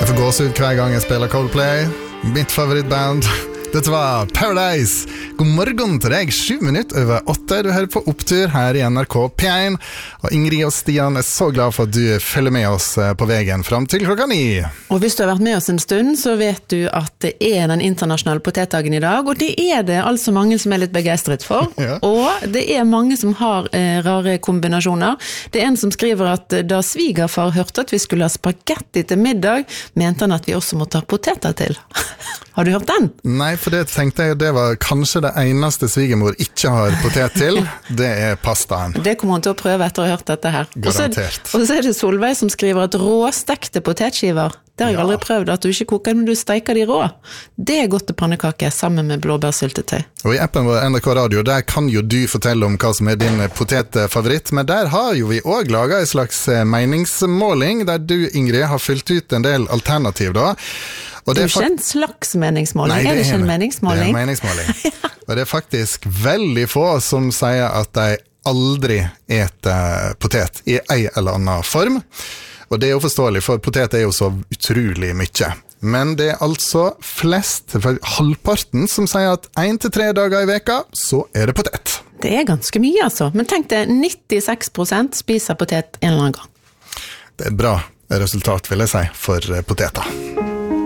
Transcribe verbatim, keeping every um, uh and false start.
Jeg får gåsehud hver gang jeg spiller Coldplay. Mitt favorittband. Dette var Paradise. God morgen til deg, sju minutter over åtte. Du hører på Opptur her i N R K P én. Og Ingrid og Stian er så glad for at du følger med oss på veien frem til klokka ni. Og hvis du har vært med oss en stund, så vet du at det er den internasjonale potetdagen i dag, og det er det altså mange som er litt begeistret for. Ja. Og det er mange som har eh, rare kombinasjoner. Det er en som skriver at da svigerfar hørte at vi skulle ha spagetti til middag, mente han at vi også må ta poteter til. Har du hørt den? Nei, for det tenkte jeg det var kanskje det eneste svigermor ikke har potet til. Det er pastaen. Det kommer hun til å prøve etter å ha hørt dette her. Garantert. Og så, og så er det Solveig som skriver at råstekte potetskiver, det har jeg ja. aldri prøvd, at du ikke koker, men du steker de rå. Det er godt til pannekake sammen med blåbærsyltetøy. Og i appen vår N R K Radio, der kan jo du fortelle om hva som er din potetfavoritt, men der har jo vi også laget en slags meningsmåling, der du, Ingrid, har fylt ut en del alternativ da. Og det er, det er ikke en slags meningsmåling, Nei, det er det ikke en meningsmåling? Det er en meningsmåling. ja. Og det er faktisk veldig få som sier at de aldri eter potet i en eller annen form. Og det er jo forståelig, for potet er jo så utrolig mye. Men det er altså flest, halvparten, som sier at en til tre dager i veka, så er det potet. Det er ganske mye altså, men tenk det, nittiseks prosent spiser potet en eller annen gang. Det er et bra resultat, vil jeg si, for poteter.